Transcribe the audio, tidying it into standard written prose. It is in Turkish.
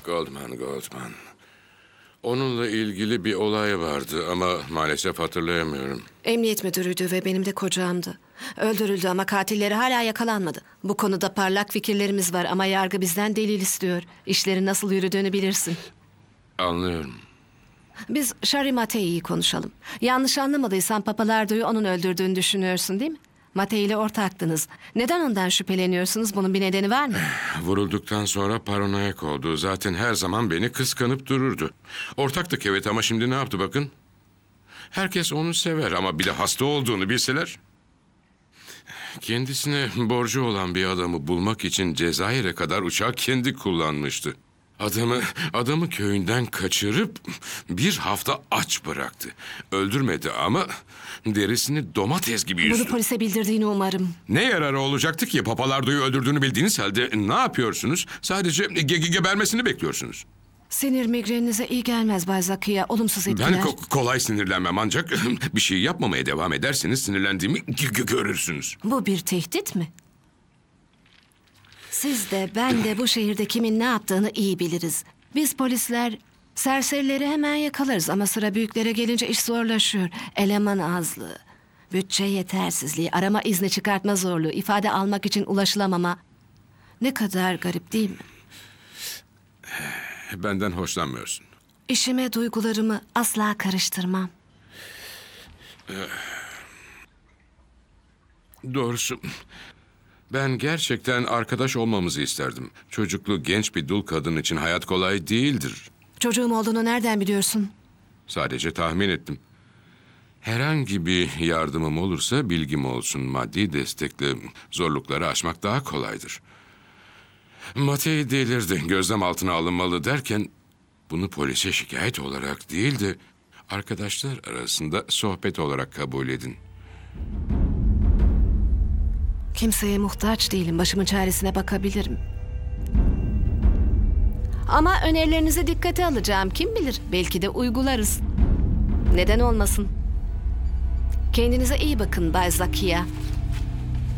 Goldman. Onunla ilgili bir olay vardı ama maalesef hatırlayamıyorum. Emniyet müdürüydü ve benim de kocamdı. Öldürüldü ama katilleri hala yakalanmadı. Bu konuda parlak fikirlerimiz var ama yargı bizden delil istiyor. İşlerin nasıl yürüdüğünü bilirsin. Anlıyorum. Biz Shari Matei'yi konuşalım. Yanlış anlamadıysan Papalardo'yu onun öldürdüğünü düşünüyorsun değil mi? Matei ile ortaktınız. Neden ondan şüpheleniyorsunuz? Bunun bir nedeni var mı? Vurulduktan sonra paranoyak oldu. Zaten her zaman beni kıskanıp dururdu. Ortaktık evet ama şimdi ne yaptı bakın. Herkes onu sever ama bir de hasta olduğunu bilseler. Kendisine borcu olan bir adamı bulmak için Cezayir'e kadar uçağı kendi kullanmıştı. Adamı köyünden kaçırıp bir hafta aç bıraktı. Öldürmedi ama derisini domates gibi yüzdü. Bunu polise bildirdiğini umarım. Ne yararı olacaktı ki? Papalardo'yu öldürdüğünü bildiğiniz halde ne yapıyorsunuz? Sadece gebermesini bekliyorsunuz. Sinir migreninize iyi gelmez Bay Zakiya. Olumsuz etkiler. Ben kolay sinirlenmem ancak bir şey yapmamaya devam ederseniz sinirlendiğimi görürsünüz. Bu bir tehdit mi? Siz de ben de bu şehirde kimin ne yaptığını iyi biliriz. Biz polisler serserileri hemen yakalarız ama sıra büyüklere gelince iş zorlaşıyor. Eleman azlığı, bütçe yetersizliği, arama izni çıkartma zorluğu, ifade almak için ulaşılamama. Ne kadar garip değil mi? Benden hoşlanmıyorsun. İşime duygularımı asla karıştırmam. Doğrusu ben gerçekten arkadaş olmamızı isterdim. Çocuklu genç bir dul kadın için hayat kolay değildir. Çocuğum olduğunu nereden biliyorsun? Sadece tahmin ettim. Herhangi bir yardımım olursa bilgim olsun. Maddi destekle zorlukları aşmak daha kolaydır. Matei delirdi, gözlem altına alınmalı derken bunu polise şikayet olarak değil de arkadaşlar arasında sohbet olarak kabul edin. Kimseye muhtaç değilim. Başımın çaresine bakabilirim. Ama önerilerinizi dikkate alacağım. Kim bilir? Belki de uygularız. Neden olmasın? Kendinize iyi bakın Bay Zakiya.